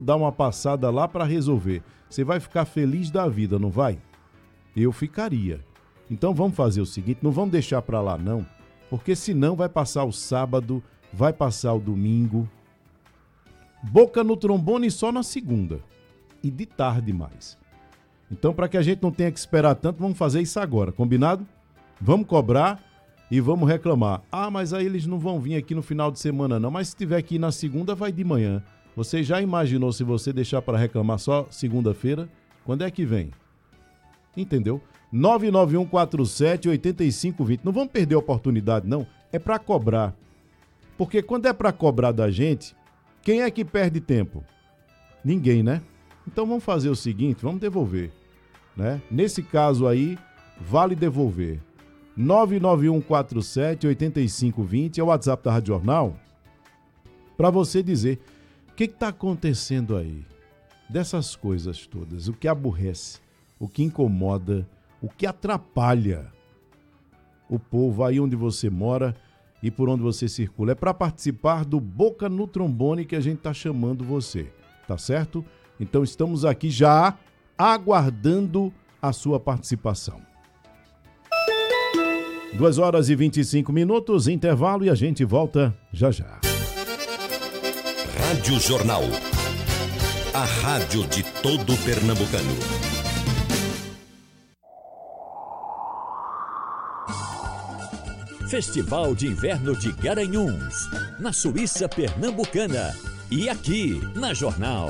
dar uma passada lá para resolver. Você vai ficar feliz da vida, não vai? Eu ficaria. Então vamos fazer o seguinte, não vamos deixar para lá não, porque senão vai passar o sábado, vai passar o domingo. Boca no trombone só na segunda e de tarde mais. Então, para que a gente não tenha que esperar tanto, vamos fazer isso agora, combinado? Vamos cobrar e vamos reclamar. Ah, mas aí eles não vão vir aqui no final de semana não, mas se tiver aqui na segunda, vai de manhã. Você já imaginou se você deixar para reclamar só segunda-feira? Quando é que vem? Entendeu? 99147-8520. Não vamos perder a oportunidade, não. É para cobrar. Porque quando é para cobrar da gente, quem é que perde tempo? Ninguém, né? Então vamos fazer o seguinte, vamos devolver, né? Nesse caso aí, vale devolver. 99147-8520 é o WhatsApp da Rádio Jornal para você dizer o que está acontecendo aí. Dessas coisas todas, o que aborrece, o que incomoda, o que atrapalha o povo aí onde você mora e por onde você circula. É para participar do Boca no Trombone que a gente está chamando você, tá certo? Então estamos aqui já aguardando a sua participação. 2h25, intervalo e a gente volta já já. Rádio Jornal, a rádio de todo pernambucano. Festival de Inverno de Garanhuns, na Suíça Pernambucana e aqui na Jornal.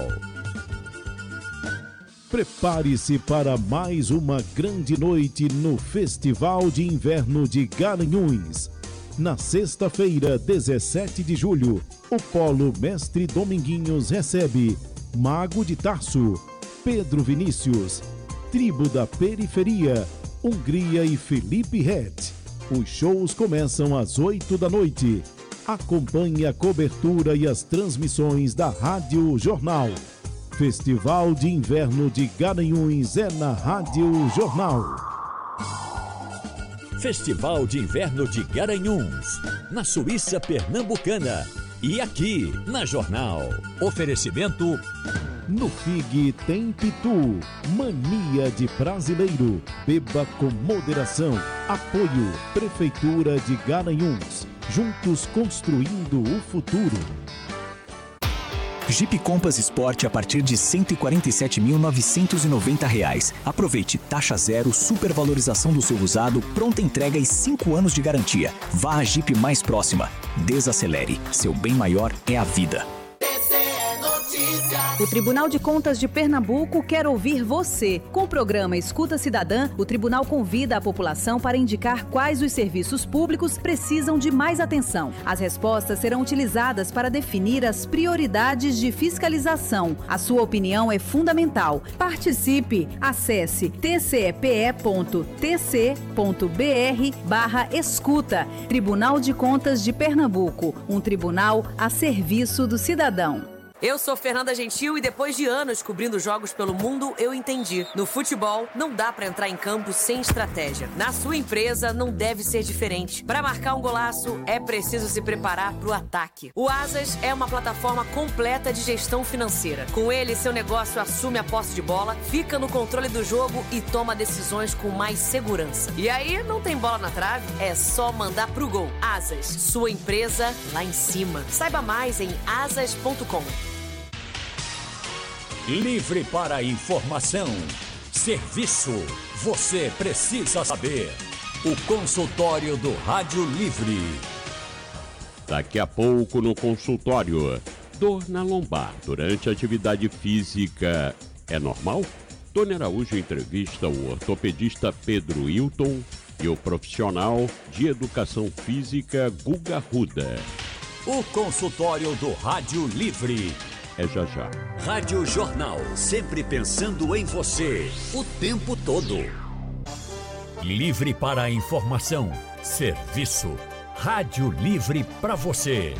Prepare-se para mais uma grande noite no Festival de Inverno de Garanhuns. Na sexta-feira, 17 de julho, o Polo Mestre Dominguinhos recebe Mago de Tarso, Pedro Vinícius, Tribo da Periferia, Hungria e Felipe Ret. Os shows começam às 8 da noite. Acompanhe a cobertura e as transmissões da Rádio Jornal. Festival de Inverno de Garanhuns é na Rádio Jornal. Festival de Inverno de Garanhuns, na Suíça Pernambucana e aqui na Jornal. Oferecimento... No FIG tem Pitu, mania de brasileiro. Beba com moderação. Apoio Prefeitura de Garanhuns. Juntos construindo o futuro. Jeep Compass Sport a partir de R$ 147.990. Aproveite taxa zero, supervalorização do seu usado, pronta entrega e 5 anos de garantia. Vá à Jeep mais próxima. Desacelere. Seu bem maior é a vida. O Tribunal de Contas de Pernambuco quer ouvir você. Com o programa Escuta Cidadã, o tribunal convida a população para indicar quais os serviços públicos precisam de mais atenção. As respostas serão utilizadas para definir as prioridades de fiscalização. A sua opinião é fundamental. Participe. Acesse tcepe.tc.br/escuta. Tribunal de Contas de Pernambuco, um tribunal a serviço do cidadão. Eu sou Fernanda Gentil e depois de anos cobrindo jogos pelo mundo, eu entendi. No futebol, não dá pra entrar em campo sem estratégia. Na sua empresa, não deve ser diferente. Pra marcar um golaço, é preciso se preparar pro ataque. O Asas é uma plataforma completa de gestão financeira. Com ele, seu negócio assume a posse de bola, fica no controle do jogo e toma decisões com mais segurança. E aí, não tem bola na trave? É só mandar pro gol. Asas, sua empresa lá em cima. Saiba mais em asas.com. Livre para informação. Serviço. Você precisa saber. O consultório do Rádio Livre. Daqui a pouco no consultório. Dor na lombar durante a atividade física é normal? Tony Araújo entrevista o ortopedista Pedro Hilton e o profissional de educação física Guga Ruda. O consultório do Rádio Livre. É já já. Rádio Jornal, sempre pensando em você, o tempo todo. Livre para a informação, serviço. Rádio Livre para você.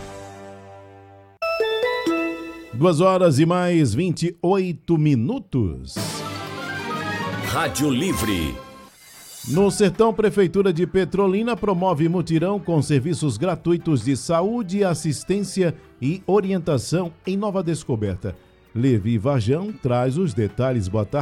2h28. Rádio Livre. No Sertão, Prefeitura de Petrolina promove mutirão com serviços gratuitos de saúde, assistência e orientação em Nova Descoberta. Levi Varjão traz os detalhes. Boa tarde.